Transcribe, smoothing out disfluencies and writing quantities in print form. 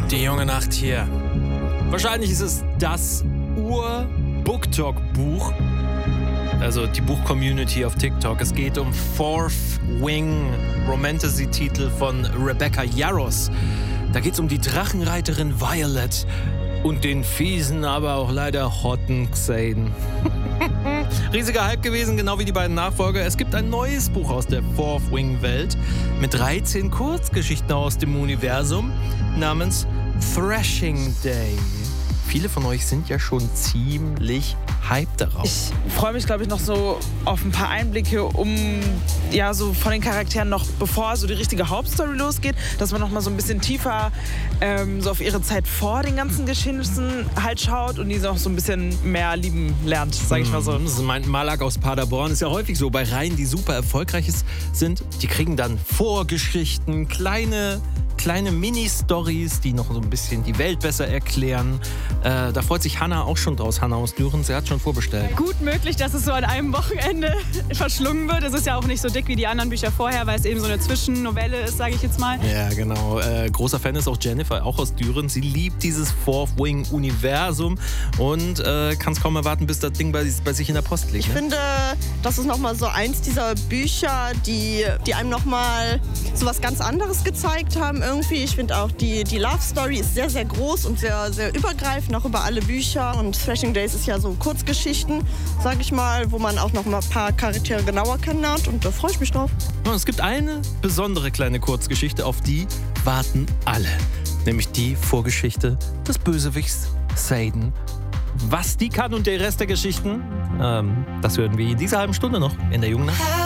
Die junge Nacht hier. Wahrscheinlich ist es das Ur-Booktalk-Buch. Also die Buch-Community auf TikTok. Es geht um Fourth Wing, Romantasy-Titel von Rebecca Yarros. Da geht es um die Drachenreiterin Violet und den fiesen, aber auch leider hotten Xaden. Riesiger Hype gewesen, genau wie die beiden Nachfolger. Es gibt ein neues Buch aus der Fourth Wing-Welt mit 13 Kurzgeschichten aus dem Universum namens Thrashing Day. Viele von euch sind ja schon ziemlich hyped darauf. Ich freue mich, glaube ich, noch so auf ein paar Einblicke, so von den Charakteren noch, bevor so die richtige Hauptstory losgeht, dass man noch mal so ein bisschen tiefer so auf ihre Zeit vor den ganzen Geschehnissen halt schaut und die noch so ein bisschen mehr lieben lernt, sage ich mal so. Das meint Malak aus Paderborn. Ist ja häufig so bei Reihen, die super erfolgreich sind. Die kriegen dann Vorgeschichten, kleine Mini-Stories, die noch so ein bisschen die Welt besser erklären. Da freut sich Hanna auch schon draus. Hanna aus Düren, sie hat schon vorbestellt. Gut möglich, dass es so an einem Wochenende verschlungen wird. Es ist ja auch nicht so dick wie die anderen Bücher vorher, weil es eben so eine Zwischennovelle ist, sage ich jetzt mal. Ja, genau. Großer Fan ist auch Jennifer, auch aus Düren. Sie liebt dieses Fourth Wing-Universum und kann es kaum erwarten, bis das Ding bei sich in der Post liegt. Ich finde, das ist nochmal so eins dieser Bücher, die einem nochmal so was ganz anderes gezeigt haben irgendwie. Ich finde auch, die Love Story ist sehr, sehr groß und sehr, sehr übergreifend, auch über alle Bücher. Und Thrashing Days ist ja so Kurzgeschichten, sage ich mal, wo man auch noch mal ein paar Charaktere genauer kennenlernt. Und da freue ich mich drauf. Und es gibt eine besondere kleine Kurzgeschichte, auf die warten alle. Nämlich die Vorgeschichte des Bösewichts Xaden. Was die kann und der Rest der Geschichten, das hören wir in dieser halben Stunde noch in der jungen Nacht.